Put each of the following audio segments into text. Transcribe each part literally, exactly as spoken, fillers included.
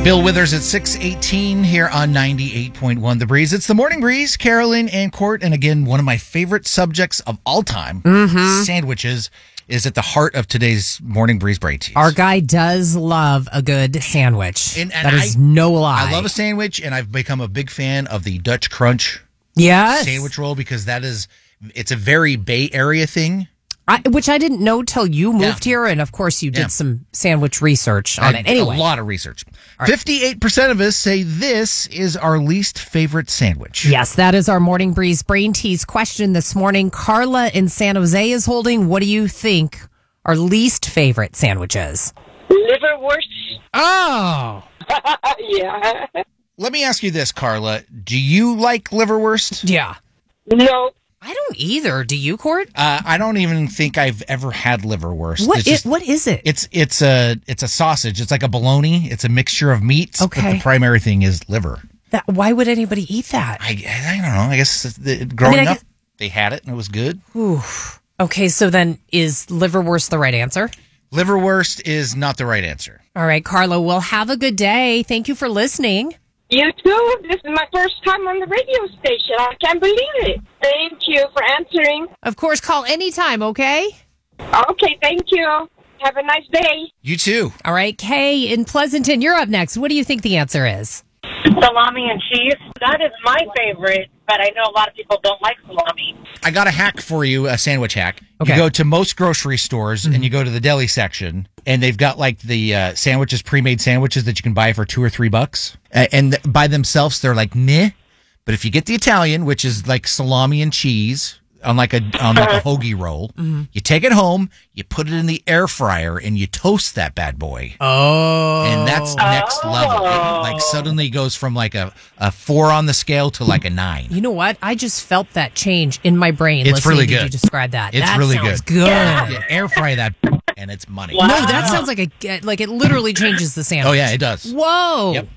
Bill Withers at six eighteen here on ninety-eight point one The Breeze. It's the Morning Breeze, Carolyn and Court. And again, one of my favorite subjects of all time, mm-hmm. sandwiches, is at the heart of today's Morning Breeze Brain Tease. Our guy does love a good sandwich. And, and that is I, no lie. I love a sandwich, and I've become a big fan of the Dutch Crunch yes. sandwich roll because that is, it's a very Bay Area thing. I, which I didn't know till you moved yeah. here, and of course you did yeah. some sandwich research on I, it. Anyway, a lot of research. Right. fifty-eight percent of us say this is our least favorite sandwich. Yes, that is our Morning Breeze Brain Tease question this morning. Carla in San Jose is holding. What do you think our least favorite sandwich is? Liverwurst. Oh, yeah. Let me ask you this, Carla. Do you like liverwurst? Yeah. No. I don't either. Do you, Court? Uh, I don't even think I've ever had liverwurst. What it's is, just, what is it? It's it's a it's a sausage. It's like a bologna. It's a mixture of meats. Okay. But the primary thing is liver. That, why would anybody eat that? I, I don't know. I guess the, growing I mean, I up, guess, they had it and it was good. Ooh. Okay, so then is liverwurst the right answer? Liverwurst is not the right answer. All right, Carla. Well, have a good day. Thank you for listening. You too. This is my first time on the radio station. I can't believe it. Thank you for answering. Of course, call anytime, okay? Okay, thank you. Have a nice day. You too. All right, Kay in Pleasanton, you're up next. What do you think the answer is? Salami and cheese. That is my favorite, but I know a lot of people don't like salami. I got a hack for you, a sandwich hack. Okay. You go to most grocery stores mm-hmm. and you go to the deli section, and they've got like the uh, sandwiches, pre-made sandwiches that you can buy for two or three bucks. Uh, and th- by themselves, they're like, meh. But if you get the Italian, which is like salami and cheese on like a on like a hoagie roll, mm-hmm. you take it home, you put it in the air fryer, and you toast that bad boy. Oh, and that's next oh. level. It like suddenly goes from like a, a four on the scale to like a nine. You know what? I just felt that change in my brain. It's really good. You describe that. It's that really sounds good. good. Yeah. You air fry that, and it's money. Wow. No, that sounds like a like it literally changes the sandwich. Oh yeah, it does. Whoa. Yep.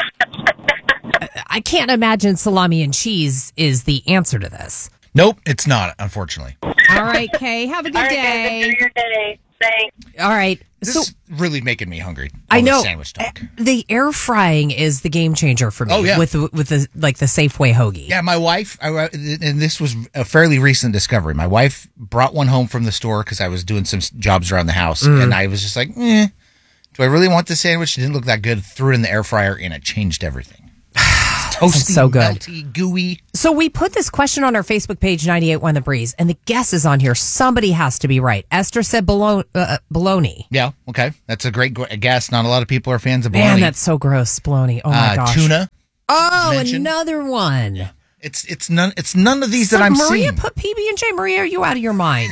I can't imagine salami and cheese is the answer to this. Nope, it's not, unfortunately. All right, Kay, have a good All right, day. guys, enjoy your day. Thanks. All right. This so is really making me hungry. I know sandwich talk. The air frying is the game changer for me. Oh, yeah. with with the like the Safeway hoagie. Yeah, my wife, I, and this was a fairly recent discovery. My wife brought one home from the store because I was doing some jobs around the house, mm. and I was just like, eh, do I really want this sandwich? It didn't look that good. Threw it in the air fryer, and it changed everything. Toasty, so good. melty, gooey. So we put this question on our Facebook page, ninety-eight point one The Breeze, and the guess is on here. Somebody has to be right. Esther said bologna. Uh, bologna. Yeah, okay. That's a great guess. Not a lot of people are fans of bologna. Man, that's so gross, bologna. Oh, my uh, gosh. Tuna. Oh, mentioned. another one. It's it's none It's none of these so that I'm Maria seeing. put P B and J. Maria, are you out of your mind?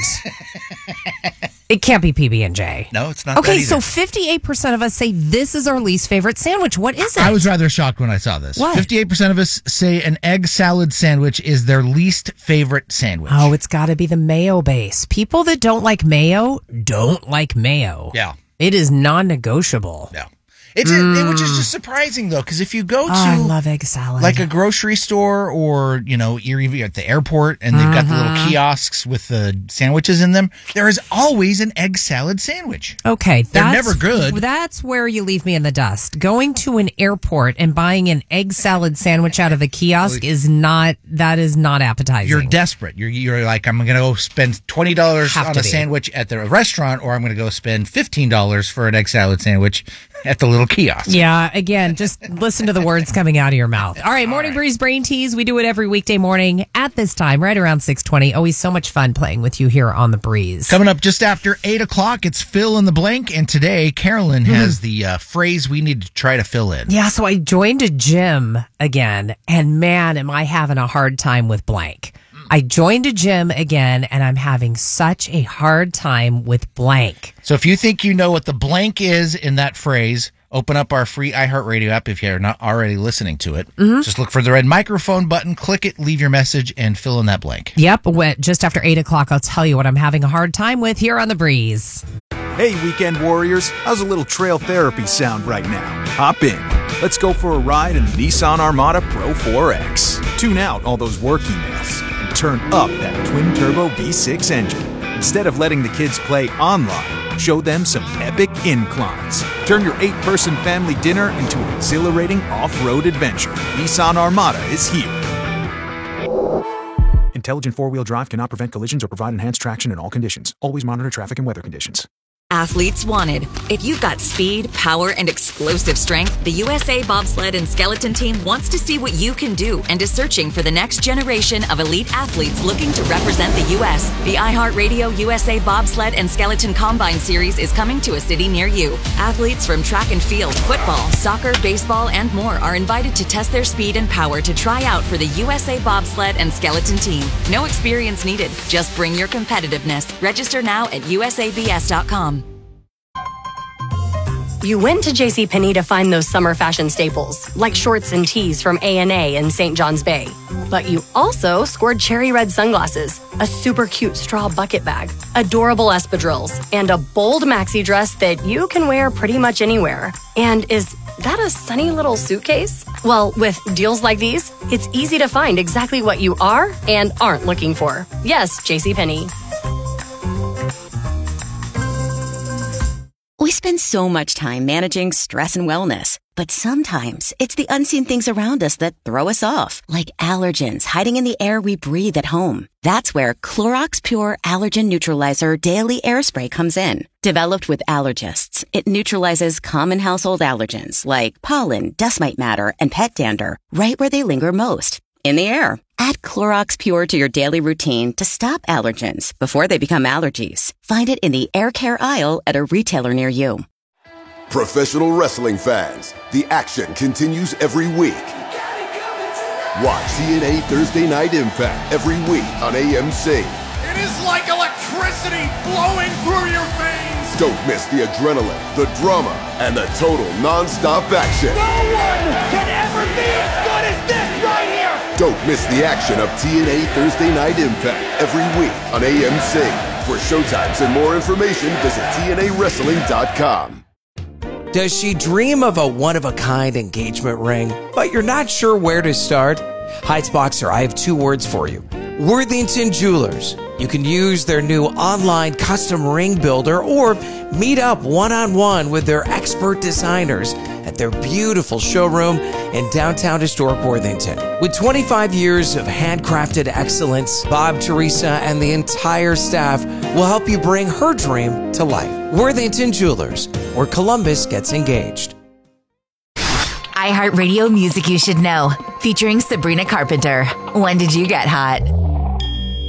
It can't be P B and J. No, it's not. Okay, that so fifty-eight percent of us say this is our least favorite sandwich. What is it? I was rather shocked when I saw this. What? fifty-eight percent of us say an egg salad sandwich is their least favorite sandwich. Oh, it's got to be the mayo base. People that don't like mayo don't like mayo. Yeah. It is non-negotiable. Yeah. It's mm. it, which is just surprising though, because if you go to oh, I love egg salad, like a grocery store, or you know, you're even at the airport, and they've mm-hmm. got the little kiosks with the sandwiches in them. There is always an egg salad sandwich. Okay, they're that's, never good. That's where you leave me in the dust. Going to an airport and buying an egg salad sandwich out of a kiosk well, is not that is not appetizing. You're desperate. You're you're like, I'm going to go spend twenty dollars on a be. sandwich at the restaurant, or I'm going to go spend fifteen dollars for an egg salad sandwich at the little kiosk. Yeah, again, just listen to the words coming out of your mouth. All right, Morning All right. Breeze Brain Tease. We do it every weekday morning at this time, right around six twenty. Always so much fun playing with you here on The Breeze. Coming up just after eight o'clock, it's Fill in the Blank, and today Carolyn mm-hmm. has the uh, phrase we need to try to fill in. Yeah, so I joined a gym again, and man, am I having a hard time with blank. I joined a gym again, and I'm having such a hard time with blank. So if you think you know what the blank is in that phrase, open up our free iHeartRadio app if you're not already listening to it. Mm-hmm. Just look for the red microphone button, click it, leave your message, and fill in that blank. Yep, just after eight o'clock, I'll tell you what I'm having a hard time with here on The Breeze. Hey, weekend warriors, how's a little trail therapy sound right now? Hop in. Let's go for a ride in the Nissan Armada Pro four X. Tune out all those work emails and turn up that twin-turbo V six engine. Instead of letting the kids play online, Show them some epic inclines. Turn your eight-person family dinner into an exhilarating off-road adventure. Nissan Armada is here. Intelligent four-wheel drive cannot prevent collisions or provide enhanced traction in all conditions. Always monitor traffic and weather conditions. Athletes wanted. If you've got speed, power, and explosive strength, the U S A Bobsled and Skeleton Team wants to see what you can do and is searching for the next generation of elite athletes looking to represent the U S The iHeartRadio U S A Bobsled and Skeleton Combine Series is coming to a city near you. Athletes from track and field, football, soccer, baseball, and more are invited to test their speed and power to try out for the U S A Bobsled and Skeleton Team. No experience needed. Just bring your competitiveness. Register now at U S A B S dot com. You went to JCPenney to find those summer fashion staples, like shorts and tees from A and A in Saint John's Bay. But you also scored cherry red sunglasses, a super cute straw bucket bag, adorable espadrilles, and a bold maxi dress that you can wear pretty much anywhere. And is that a sunny little suitcase? Well, with deals like these, it's easy to find exactly what you are and aren't looking for. Yes, JCPenney. We spend so much time managing stress and wellness, but sometimes it's the unseen things around us that throw us off, like allergens hiding in the air we breathe at home. That's where Clorox Pure Allergen Neutralizer Daily Air Spray comes in. Developed with allergists, it neutralizes common household allergens like pollen, dust mite matter, and pet dander right where they linger most, in the air. Add Clorox Pure to your daily routine to stop allergens before they become allergies. Find it in the air care aisle at a retailer near you. Professional wrestling fans, the action continues every week. Watch T N A Thursday Night Impact every week on A M C. It is like electricity flowing through your veins. Don't miss the adrenaline, the drama, and the total non-stop action. No one can ever be as good as this right here. Don't miss the action of T N A Thursday Night Impact every week on A M C. For showtimes and more information, visit T N A wrestling dot com. Does she dream of a one-of-a-kind engagement ring, but you're not sure where to start? Heights Boxer, I have two words for you. Worthington Jewelers. You can use their new online custom ring builder or meet up one-on-one with their expert designers at their beautiful showroom in downtown historic Worthington. With twenty-five years of handcrafted excellence, Bob, Teresa, and the entire staff will help you bring her dream to life. Worthington Jewelers, where Columbus gets engaged. iHeartRadio Music You Should Know, featuring Sabrina Carpenter. When did you get hot?